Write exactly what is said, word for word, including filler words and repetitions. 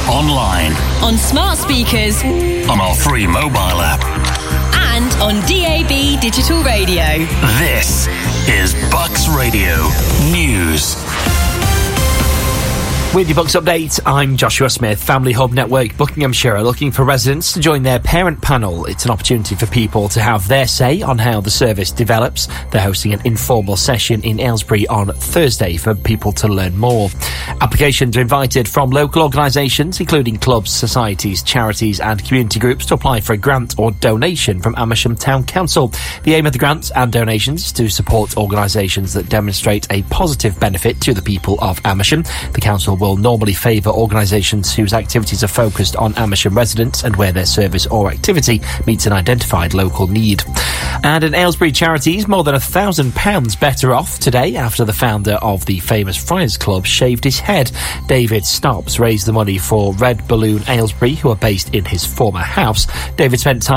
online, on smart speakers, on our free mobile app, and on D A B digital radio. This is Bucks Radio News. With your Bucks update, I'm Joshua Smith. Family Hub Network Buckinghamshire are looking for residents to join their parent panel. It's an opportunity for people to have their say on how the service develops. They're hosting an informal session in Aylesbury on Thursday for people to learn more. Applications are invited from local organisations, including clubs, societies, charities and community groups, to apply for a grant or donation from Amersham Town Council. The aim of the grants and donations is to support organisations that demonstrate a positive benefit to the people of Amersham. The council will normally favour organisations whose activities are focused on Amersham residents and where their service or activity meets an identified local need. And in Aylesbury charities, more than a thousand pounds better off today after the founder of the famous Friars Club shaved his head. David Stops raised the money for Red Balloon Aylesbury, who are based in his former house. David spent time